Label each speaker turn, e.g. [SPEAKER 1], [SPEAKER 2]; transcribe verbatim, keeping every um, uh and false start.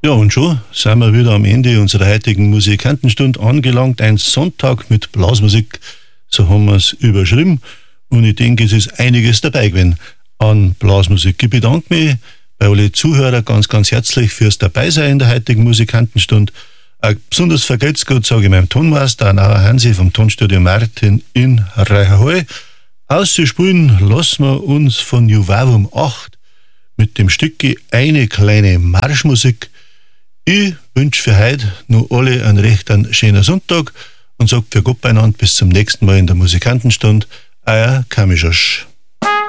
[SPEAKER 1] Ja, und schon sind wir wieder am Ende unserer heutigen Musikantenstunde angelangt. Ein Sonntag mit Blasmusik, so haben wir es überschrieben. Und ich denke, es ist einiges dabei gewesen an Blasmusik. Ich bedanke mich bei allen Zuhörern ganz, ganz herzlich fürs Dabeisein in der heutigen Musikantenstunde. Ein besonders vergelt's gut, sage ich meinem Tonmeister, Anauer Hansi vom Tonstudio Martin in Reicherhall. Auszuspielen lassen wir uns von Juvavum acht mit dem Stücke Eine kleine Marschmusik. Ich wünsche für heute noch alle einen recht einen schönen Sonntag und sage für Gott beieinander bis zum nächsten Mal in der Musikantenstunde. Euer Kamischosch.